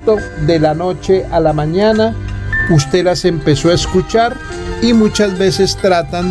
pronto, de la noche a la mañana, usted las empezó a escuchar y muchas veces tratan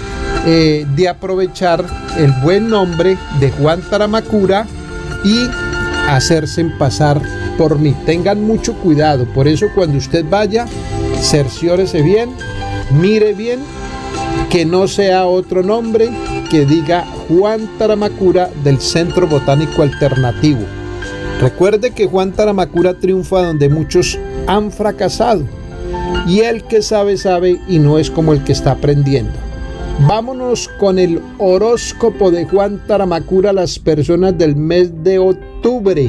de aprovechar el buen nombre de Juan Taramacura y hacerse pasar por mí. Tengan mucho cuidado, por eso cuando usted vaya, cerciórese bien, mire bien, que no sea otro nombre que diga Juan Taramacura del Centro Botánico Alternativo. Recuerde que Juan Taramacura triunfa donde muchos han fracasado, y el que sabe, sabe, y no es como el que está aprendiendo. Vámonos con el horóscopo de Juan Taramacura, las personas del mes de octubre.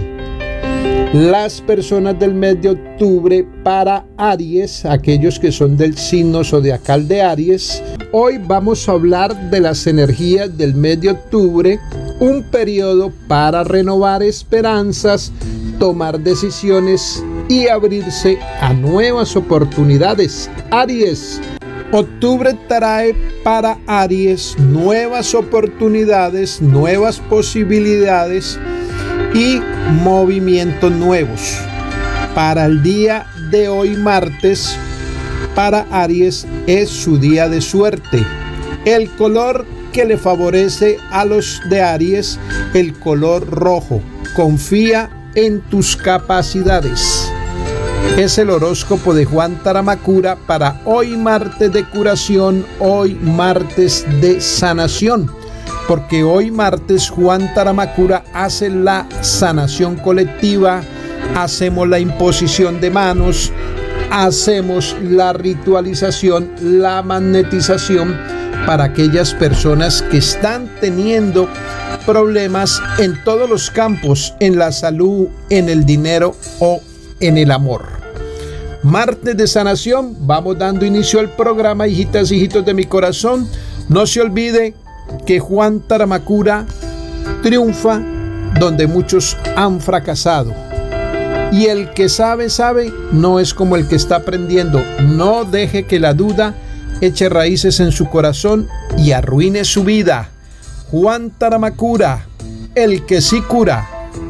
Las personas del mes de octubre para Aries, aquellos que son del signo zodiacal de Aries. Hoy vamos a hablar de las energías del mes de octubre, un periodo para renovar esperanzas, tomar decisiones y abrirse a nuevas oportunidades. Aries. Octubre trae para Aries nuevas oportunidades, nuevas posibilidades y movimientos nuevos. Para el día de hoy, martes, para Aries es su día de suerte. El color que le favorece a los de Aries, el color rojo. Confía en tus capacidades. Es el horóscopo de Juan Taramacura para hoy martes de curación, hoy martes de sanación, porque hoy martes Juan Taramacura hace la sanación colectiva, hacemos la imposición de manos, hacemos la ritualización, la magnetización para aquellas personas que están teniendo problemas en todos los campos, en la salud, en el dinero o en el amor. Martes de sanación, vamos dando inicio al programa, hijitas y hijitos de mi corazón. No se olvide que Juan Taramacura triunfa donde muchos han fracasado. Y el que sabe, sabe, no es como el que está aprendiendo. No deje que la duda eche raíces en su corazón y arruine su vida. Juan Taramacura, el que sí cura.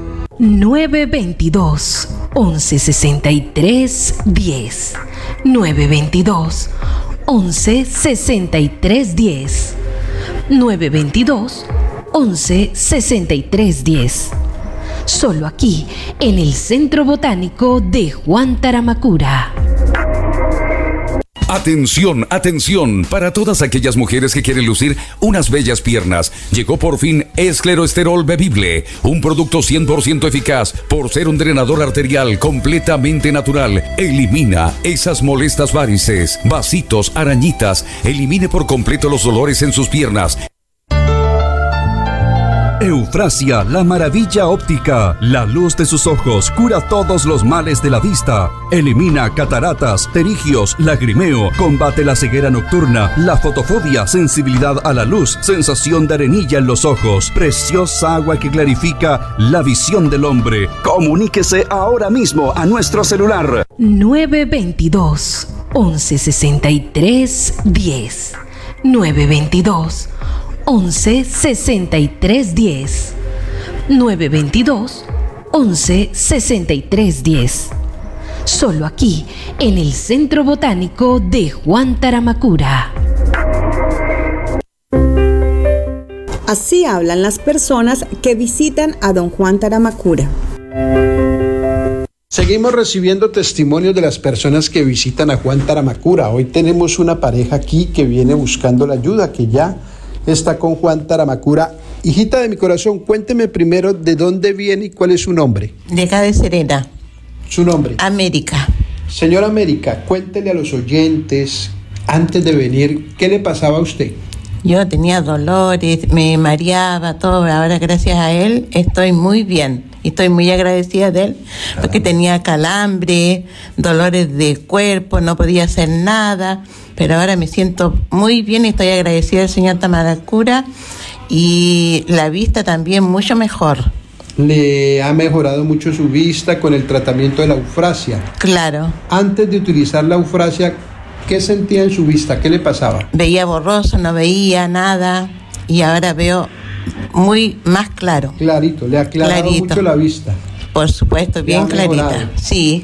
922 1163 10 922 1163 10 922 1163 10. Solo aquí en el Centro Botánico de Juan Taramacura. Atención, atención, para todas aquellas mujeres que quieren lucir unas bellas piernas. Llegó por fin Escleroesterol Bebible, un producto 100% eficaz por ser un drenador arterial completamente natural. Elimina esas molestas varices, vasitos, arañitas. Elimine por completo los dolores en sus piernas. Eufrasia, la maravilla óptica. La luz de sus ojos cura todos los males de la vista. Elimina cataratas, pterigios, lagrimeo. Combate la ceguera nocturna, la fotofobia, sensibilidad a la luz, sensación de arenilla en los ojos. Preciosa agua que clarifica la visión del hombre. Comuníquese ahora mismo a nuestro celular. 922 1163 10 922 1163 10 922 1163 10. Solo aquí en el Centro Botánico de Juan Taramacura. Así hablan las personas que visitan a don Juan Taramacura. Seguimos recibiendo testimonios de las personas que visitan a Juan Taramacura. Hoy tenemos una pareja aquí que viene buscando la ayuda, que ya está con Juan Taramacura. Hijita de mi corazón, cuénteme primero de dónde viene y cuál es su nombre. De acá de Serena. ¿Su nombre? América. Señora América, cuéntele a los oyentes, antes de venir, ¿qué le pasaba a usted? Yo tenía dolores, me mareaba, todo. Ahora, gracias a él, estoy muy bien. Y estoy muy agradecida de él, porque tenía calambre, dolores de cuerpo, no podía hacer nada. Pero ahora me siento muy bien y estoy agradecida al señor Taramacura. Y la vista también mucho mejor. ¿Le ha mejorado mucho su vista con el tratamiento de la eufrasia? Claro. Antes de utilizar la eufrasia, ¿qué sentía en su vista? ¿Qué le pasaba? Veía borroso, no veía nada. Y ahora veo muy más claro. Clarito, le ha aclarado mucho la vista. Por supuesto, bien clarita. Sí,